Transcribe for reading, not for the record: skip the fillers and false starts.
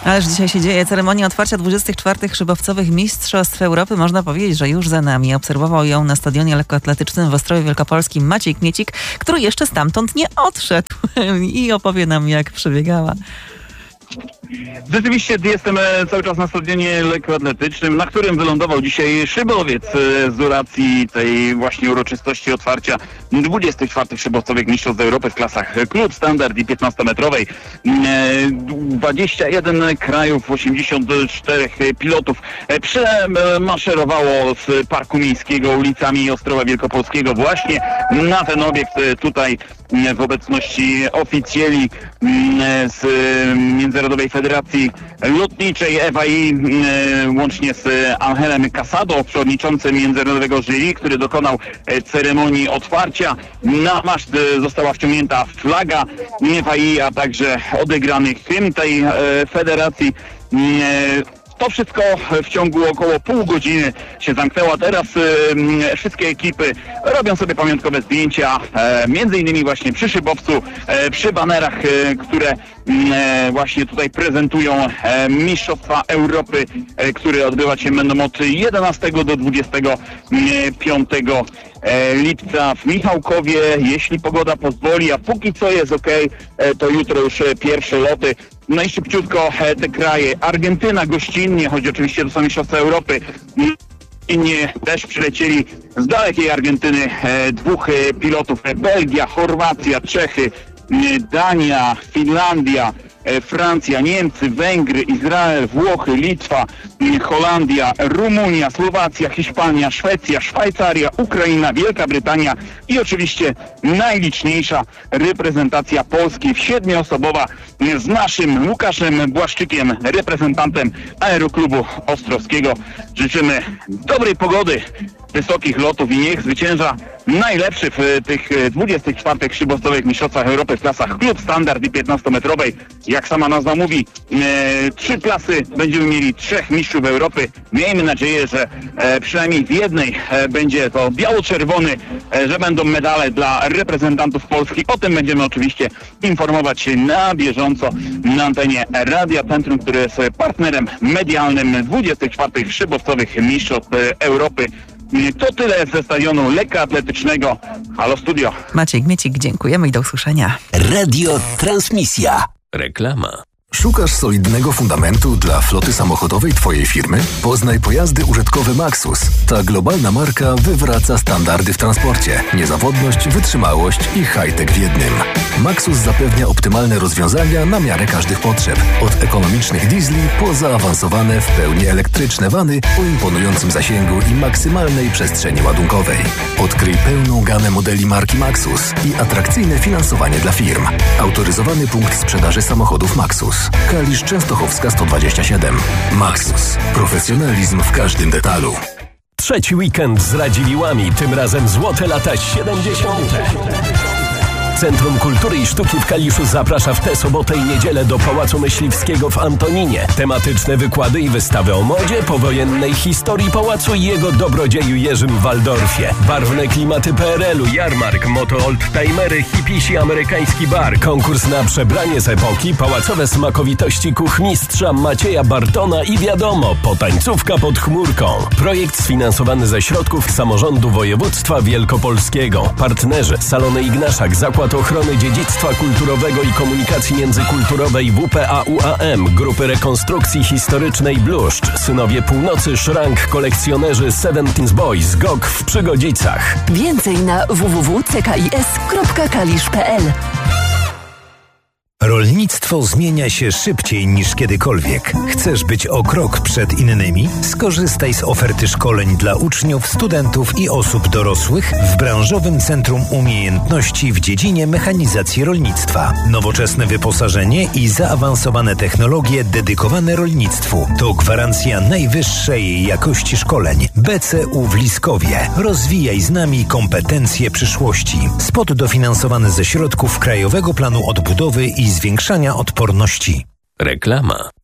Ależ dzisiaj się dzieje. Ceremonia otwarcia 24. szybowcowych Mistrzostw Europy, można powiedzieć, że już za nami. Obserwował ją na stadionie lekkoatletycznym w Ostrowie Wielkopolskim Maciej Kmiecik, który jeszcze stamtąd nie odszedł i opowie nam, jak przebiegała. Rzeczywiście jestem cały czas na stadionie lekkoatletycznym, na którym wylądował dzisiaj szybowiec z racji tej właśnie uroczystości otwarcia 24 szybowcowych Mistrzostw Europy w klasach klub, standard i 15-metrowej. 21 krajów, 84 pilotów przemaszerowało z Parku Miejskiego ulicami Ostrowa Wielkopolskiego właśnie na ten obiekt tutaj w obecności oficjeli z Międzynarodowej Federacji Lotniczej FAI, łącznie z Angelem Casado, przewodniczącym międzynarodowego jury, który dokonał ceremonii otwarcia. Na maszt została wciągnięta flaga FAI, a także odegrany hymn tej federacji. To wszystko w ciągu około pół godziny się zamknęło. Teraz wszystkie ekipy robią sobie pamiątkowe zdjęcia, między innymi właśnie przy szybowcu, przy banerach, które właśnie tutaj prezentują Mistrzostwa Europy, które odbywać się będą od 11 do 25 lipca w Michałkowie, jeśli pogoda pozwoli, a póki co jest okej, to jutro już pierwsze loty. No i szybciutko te kraje. Argentyna gościnnie, choć oczywiście to są Mistrzostwa Europy. Inni też przylecieli z dalekiej Argentyny dwóch pilotów. Belgia, Chorwacja, Czechy, Dania, Finlandia, Francja, Niemcy, Węgry, Izrael, Włochy, Litwa, Holandia, Rumunia, Słowacja, Hiszpania, Szwecja, Szwajcaria, Ukraina, Wielka Brytania i oczywiście najliczniejsza reprezentacja Polski, 7-osobowa z naszym Łukaszem Błaszczykiem, reprezentantem Aeroklubu Ostrowskiego. Życzymy dobrej pogody, wysokich lotów i niech zwycięża najlepszy w tych 24 szybowcowych Mistrzostwach Europy w klasach klub, standard i 15-metrowej. Jak sama nazwa mówi, 3 klasy, będziemy mieli 3 mistrzów Europy. Miejmy nadzieję, że przynajmniej w jednej będzie to biało-czerwony, że będą medale dla reprezentantów Polski. O tym będziemy oczywiście informować na bieżąco na antenie Radia Centrum, które jest partnerem medialnym 24 szybowcowych Mistrzostw Europy. To tyle ze stadionu lekkoatletycznego. Halo Studio. Maciej Kmiecik, dziękujemy i do usłyszenia. Radio Transmisja. Reklama. Szukasz solidnego fundamentu dla floty samochodowej Twojej firmy? Poznaj pojazdy użytkowe Maxus. Ta globalna marka wywraca standardy w transporcie. Niezawodność, wytrzymałość i high-tech w jednym. Maxus zapewnia optymalne rozwiązania na miarę każdych potrzeb. Od ekonomicznych diesli po zaawansowane w pełni elektryczne wany o imponującym zasięgu i maksymalnej przestrzeni ładunkowej. Odkryj pełną gamę modeli marki Maxus i atrakcyjne finansowanie dla firm. Autoryzowany punkt sprzedaży samochodów Maxus. Kalisz Częstochowska 127. Maxus. Profesjonalizm w każdym detalu. Trzeci weekend z Radziwiłłami, tym razem złote lata 70. Centrum Kultury i Sztuki w Kaliszu zaprasza w tę sobotę i niedzielę do Pałacu Myśliwskiego w Antoninie. Tematyczne wykłady i wystawy o modzie, powojennej historii pałacu i jego dobrodzieju Jerzym Waldorfie. Barwne klimaty PRL-u, jarmark, moto-oldtimery, hipisi, amerykański bar, konkurs na przebranie z epoki, pałacowe smakowitości kuchmistrza Macieja Bartona i wiadomo, potańcówka pod chmurką. Projekt sfinansowany ze środków samorządu województwa wielkopolskiego. Partnerzy: Salony Ignaszak, Zakład Ochrony Dziedzictwa Kulturowego i Komunikacji Międzykulturowej WPA-UAM, Grupy Rekonstrukcji Historycznej Bluszcz, Synowie Północy, Szrank, kolekcjonerzy Seventeens Boys, GOG w Przygodzicach. Więcej na www.ckis.kalisz.pl. Rolnictwo zmienia się szybciej niż kiedykolwiek. Chcesz być o krok przed innymi? Skorzystaj z oferty szkoleń dla uczniów, studentów i osób dorosłych w branżowym Centrum Umiejętności w dziedzinie mechanizacji rolnictwa. Nowoczesne wyposażenie i zaawansowane technologie dedykowane rolnictwu to gwarancja najwyższej jakości szkoleń. BCU w Liskowie. Rozwijaj z nami kompetencje przyszłości. Spot dofinansowany ze środków Krajowego Planu Odbudowy i zwiększania odporności. Reklama.